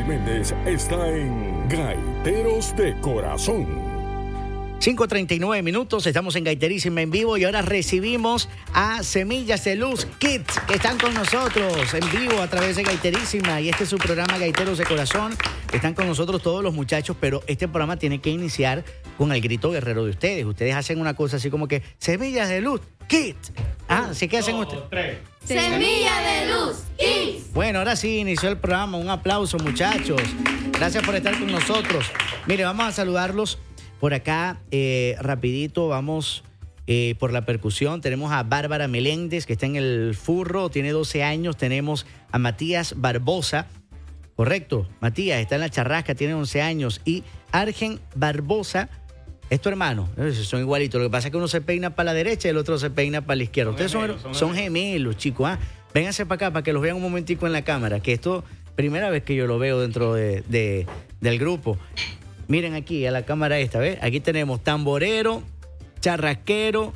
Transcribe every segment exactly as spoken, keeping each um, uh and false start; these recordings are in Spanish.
Méndez está en Gaiteros de Corazón. cinco treinta y nueve minutos, estamos en Gaiterísima en vivo y ahora recibimos a Semillas de Luz Kids, que están con nosotros en vivo a través de Gaiterísima, y este es su programa Gaiteros de Corazón. Están con nosotros todos los muchachos, pero este programa tiene que iniciar con el grito guerrero de ustedes. Ustedes hacen una cosa así como que Semillas de Luz Kids. Ah, así que hacen ustedes. Semilla de Luz Kids. Bueno, ahora sí inició el programa. Un aplauso, muchachos. Gracias por estar con nosotros. Mire, vamos a saludarlos por acá, eh, rapidito. Vamos eh, por la percusión. Tenemos a Bárbara Meléndez, que está en el furro, tiene doce años. Tenemos a Matías Barbosa. Correcto, Matías está en la charrasca, tiene once años. Y Argen Barbosa es tu hermano. Son igualitos. Lo que pasa es que uno se peina para la derecha y el otro se peina para la izquierda. Ustedes son, gemelos, son, son gemelos, chicos. ¿Ah? Vénganse para acá para que los vean un momentico en la cámara, que esto, primera vez que yo lo veo dentro de, de, del grupo. Miren aquí a la cámara esta, ¿ves? Aquí tenemos tamborero, charrasquero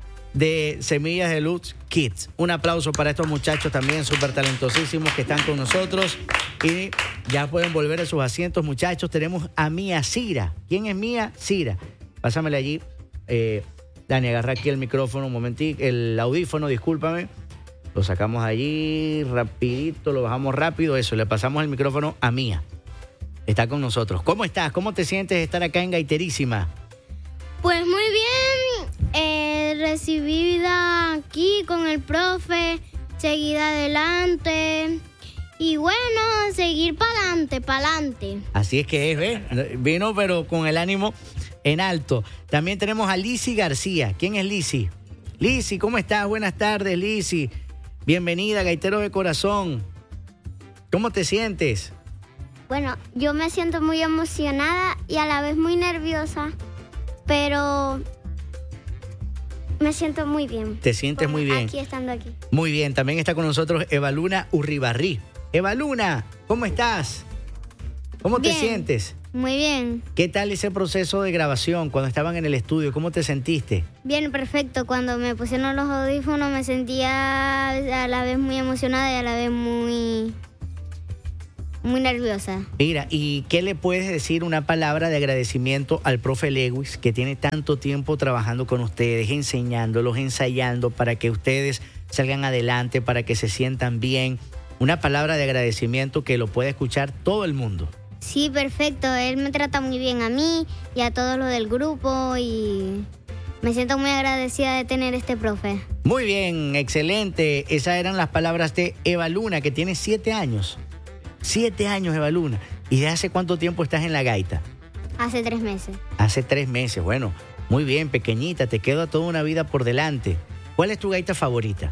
de Semillas de Luz Kids. Un aplauso para estos muchachos también súper talentosísimos que están con nosotros. Y ya pueden volver a sus asientos, muchachos. Tenemos a Mía Cira. ¿Quién es Mía Cira? Pásamele allí. Eh, Dani, agarra aquí el micrófono un momentito, el audífono, discúlpame. Lo sacamos allí rapidito, lo bajamos rápido, eso, le pasamos el micrófono a Mía. Está con nosotros. ¿Cómo estás? ¿Cómo te sientes de estar acá en Gaiterísima? Pues muy bien, eh, recibida aquí con el profe, seguida adelante y bueno, seguir para adelante, para adelante. Así es que es, ¿ves? Vino pero con el ánimo en alto. También tenemos a Lizzy García. ¿Quién es Lizzy? Lizzy, ¿cómo estás? Buenas tardes, Lizzy. Bienvenida, Gaiteros de Corazón. ¿Cómo te sientes? Bueno, yo me siento muy emocionada y a la vez muy nerviosa, pero me siento muy bien. ¿Te sientes muy bien? Aquí, estando aquí. Muy bien, también está con nosotros Evaluna Urribarrí. Evaluna, ¿cómo estás? ¿Cómo bien. te sientes? Muy bien. ¿Qué tal ese proceso de grabación cuando estaban en el estudio? ¿Cómo te sentiste? Bien, perfecto. Cuando me pusieron los audífonos me sentía a la vez muy emocionada y a la vez muy... muy nerviosa. Mira, ¿y qué le puedes decir una palabra de agradecimiento al profe Lewis, que tiene tanto tiempo trabajando con ustedes, enseñándolos, ensayando para que ustedes salgan adelante, para que se sientan bien? Una palabra de agradecimiento que lo puede escuchar todo el mundo. Sí, perfecto. Él me trata muy bien a mí y a todos los del grupo y me siento muy agradecida de tener este profe. Muy bien, excelente. Esas eran las palabras de Evaluna, que tiene siete años. Siete años, Evaluna. ¿Y de hace cuánto tiempo estás en la gaita? Hace tres meses. Hace tres meses. Bueno, muy bien, pequeñita. Te queda toda una vida por delante. ¿Cuál es tu gaita favorita?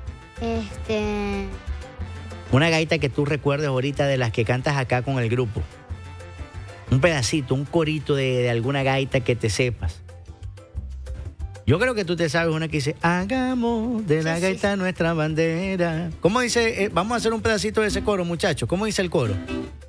Este... Una gaita que tú recuerdes ahorita de las que cantas acá con el grupo. Un pedacito, un corito de, de alguna gaita que te sepas. Yo creo que tú te sabes una que dice, hagamos de la sí, gaita sí. nuestra bandera. ¿Cómo dice? Eh, vamos a hacer un pedacito de ese coro, muchachos. ¿Cómo dice el coro?